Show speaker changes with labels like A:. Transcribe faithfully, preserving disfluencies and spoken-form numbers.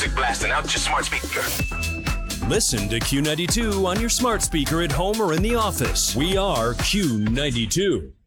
A: music blasting out your smart speaker.
B: Listen to Q ninety-two on your smart speaker at home or in the office. We are Q ninety-two.